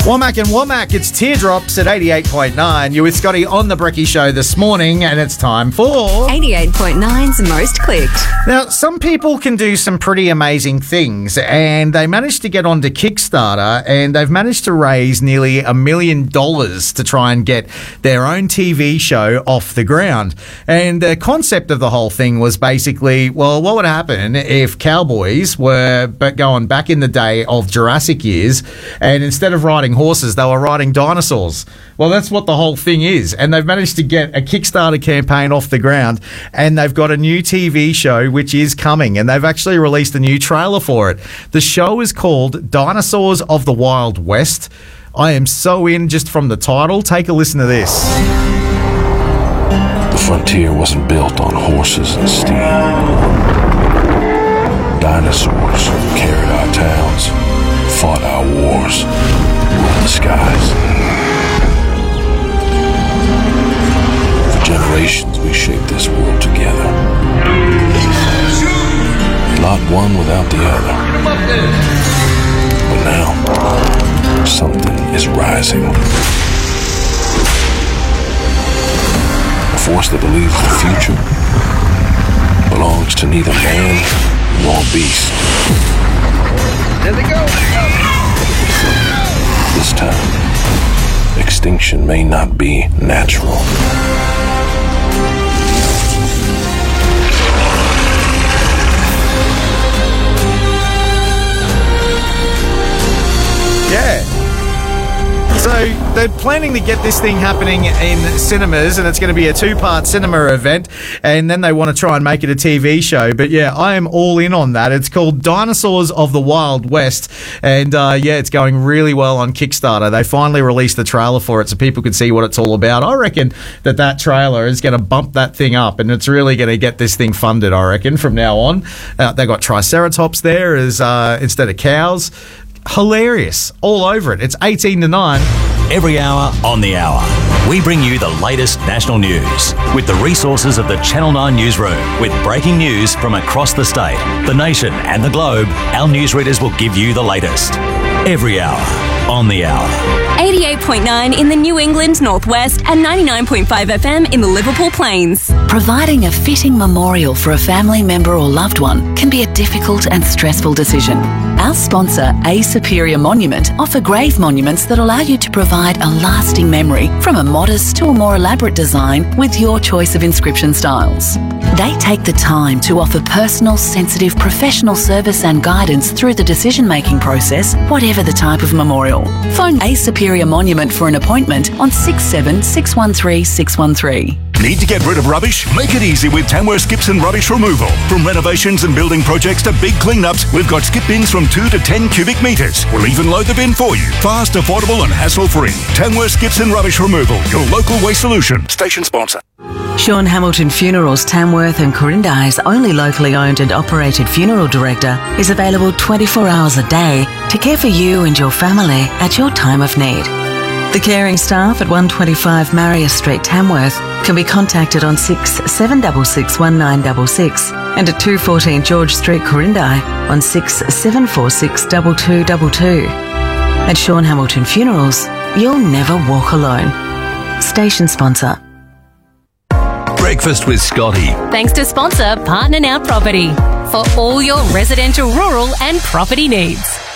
Womack and Womack, it's Teardrops at 88.9. You're with Scotty on The Brekkie Show this morning, and it's time for 88.9's Most Clicked. Now, some people can do some pretty amazing things, and they managed to get onto Kickstarter, and they've managed to raise nearly $1 million to try and get their own TV show off the ground. And the concept of the whole thing was basically, well, what would happen if cowboys were going back in the day of Jurassic years, and instead of riding horses, they were riding dinosaurs? Well, that's what the whole thing is. And they've managed to get a Kickstarter campaign off the ground, and they've got a new TV show which is coming, and they've actually released a new trailer for it. The show is called Dinosaurs of the Wild West. I am so in just from the title. Take a listen to this. The frontier wasn't built on horses and steam. Dinosaurs carried our towns, fought our wars, ruled the skies. For generations, we shaped this world together. Not one without the other. But now, something is rising. A force that believes the future belongs to neither man nor beast. There they go! This time, extinction may not be natural. Yeah. So they're planning to get this thing happening in cinemas, and it's going to be a 2-part cinema event, and then they want to try and make it a TV show. But yeah, I am all in on that. It's called Dinosaurs of the Wild West, and it's going really well on Kickstarter. They finally released the trailer for it so people could see what it's all about. I reckon that trailer is going to bump that thing up, and it's really going to get this thing funded, I reckon, from now on. They got Triceratops there as instead of cows. Hilarious. All over it. It's 18 to 9. Every hour on the hour, we bring you the latest national news with the resources of the Channel 9 newsroom. With breaking news from across the state, the nation and the globe, our newsreaders will give you the latest. Every hour on the hour. 88.9 in the New England Northwest and 99.5 FM in the Liverpool Plains. Providing a fitting memorial for a family member or loved one can be a difficult and stressful decision. Our sponsor, A Superior Monument, offer grave monuments that allow you to provide a lasting memory, from a modest to a more elaborate design with your choice of inscription styles. They take the time to offer personal, sensitive, professional service and guidance through the decision-making process, whatever the type of memorial. Phone A Superior Monument for an appointment on 67 613 613. Need to get rid of rubbish? Make it easy with Tamworth Skips and Rubbish Removal. From renovations and building projects to big cleanups, we've got skip bins from 2 to 10 cubic metres. We'll even load the bin for you. Fast, affordable and hassle-free. Tamworth Skips and Rubbish Removal, your local waste solution. Station sponsor. Sean Hamilton Funerals, Tamworth and Corindai's only locally owned and operated funeral director, is available 24 hours a day to care for you and your family at your time of need. The caring staff at 125 Marius Street, Tamworth, can be contacted on 6766 1966 and at 214 George Street, Corindai on 6746 2222. At Sean Hamilton Funerals, you'll never walk alone. Station sponsor. Breakfast with Scotty. Thanks to sponsor Partner Now Property for all your residential, rural and property needs.